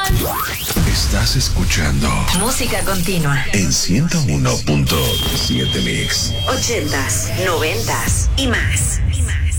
Estás escuchando Música continua en 101.7 Mix. 80s, 90s y más.